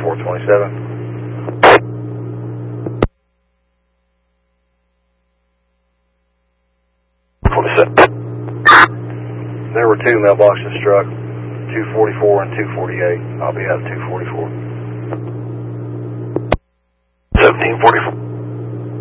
427. There were two mailboxes struck, 244 and 248. I'll be out at 244. 1744.